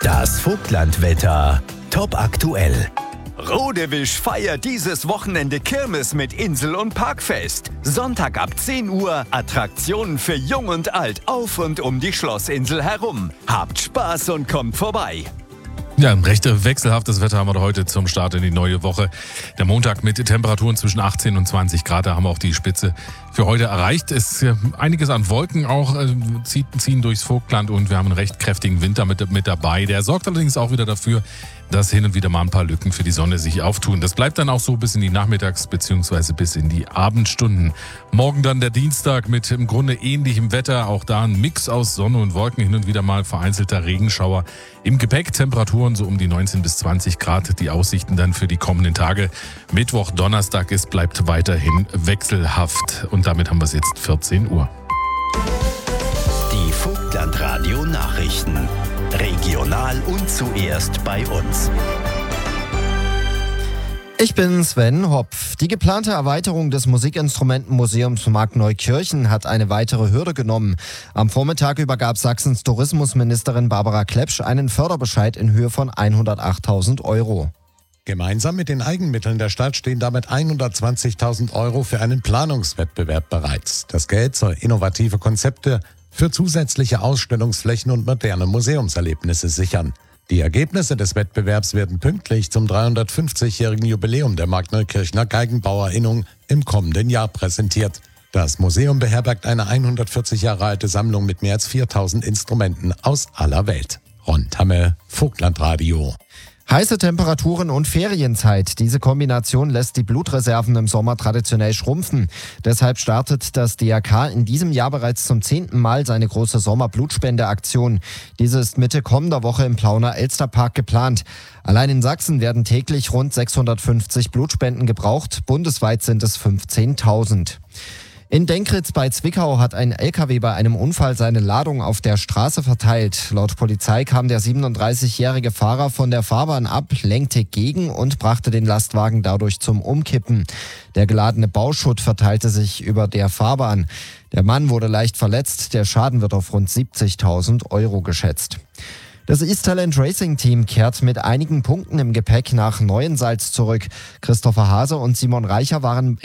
Das Vogtlandwetter. Top aktuell. Rodewisch feiert dieses Wochenende Kirmes mit Insel- und Parkfest. Sonntag ab 10 Uhr Attraktionen für Jung und Alt auf und um die Schlossinsel herum. Habt Spaß und kommt vorbei. Ja, ein recht wechselhaftes Wetter haben wir heute zum Start in die neue Woche. Der Montag mit Temperaturen zwischen 18 und 20 Grad, da haben wir auch die Spitze für heute erreicht. Es ist einiges an Wolken auch ziehen durchs Vogtland und wir haben einen recht kräftigen Winter mit dabei. Der sorgt allerdings auch wieder dafür, dass hin und wieder mal ein paar Lücken für die Sonne sich auftun. Das bleibt dann auch so bis in die Nachmittags- bzw. bis in die Abendstunden. Morgen dann der Dienstag mit im Grunde ähnlichem Wetter. Auch da ein Mix aus Sonne und Wolken, hin und wieder mal vereinzelter Regenschauer. Im Gepäck Temperaturen so um die 19 bis 20 Grad. Die Aussichten dann für die kommenden Tage. Mittwoch, Donnerstag, es bleibt weiterhin wechselhaft. Und damit haben wir es jetzt 14 Uhr. Die Vogtlandradio Nachrichten. Regional und zuerst bei uns. Ich bin Sven Hopf. Die geplante Erweiterung des Musikinstrumentenmuseums Markneukirchen hat eine weitere Hürde genommen. Am Vormittag übergab Sachsens Tourismusministerin Barbara Klepsch einen Förderbescheid in Höhe von 108.000 Euro. Gemeinsam mit den Eigenmitteln der Stadt stehen damit 120.000 Euro für einen Planungswettbewerb bereit. Das Geld soll innovative Konzepte für zusätzliche Ausstellungsflächen und moderne Museumserlebnisse sichern. Die Ergebnisse des Wettbewerbs werden pünktlich zum 350-jährigen Jubiläum der Markneukirchener Geigenbauerinnung im kommenden Jahr präsentiert. Das Museum beherbergt eine 140 Jahre alte Sammlung mit mehr als 4.000 Instrumenten aus aller Welt. Ron Tamme, Vogtlandradio. Heiße Temperaturen und Ferienzeit. Diese Kombination lässt die Blutreserven im Sommer traditionell schrumpfen. Deshalb startet das DRK in diesem Jahr bereits zum 10. Mal seine große Sommerblutspendeaktion. Diese ist Mitte kommender Woche im Plauner Elsterpark geplant. Allein in Sachsen werden täglich rund 650 Blutspenden gebraucht. Bundesweit sind es 15.000. In Denkritz bei Zwickau hat ein LKW bei einem Unfall seine Ladung auf der Straße verteilt. Laut Polizei kam der 37-jährige Fahrer von der Fahrbahn ab, lenkte gegen und brachte den Lastwagen dadurch zum Umkippen. Der geladene Bauschutt verteilte sich über der Fahrbahn. Der Mann wurde leicht verletzt. Der Schaden wird auf rund 70.000 Euro geschätzt. Das East Talent Racing Team kehrt mit einigen Punkten im Gepäck nach Neuensalz zurück. Christopher Hase und Simon Reicher waren